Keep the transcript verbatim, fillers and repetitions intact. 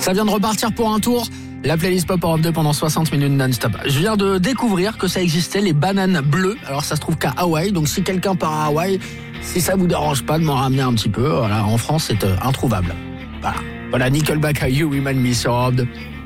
Ça vient de repartir pour un tour. La playlist Pop Europe deux pendant soixante minutes non-stop. Je viens de découvrir que ça existait, les bananes bleues. Alors ça se trouve qu'à Hawaï, donc si quelqu'un part à Hawaï, si ça vous dérange pas de m'en ramener un petit peu, voilà, en France c'est euh, introuvable. Voilà, voilà Nickelback à You Remind Me sur Europe deux.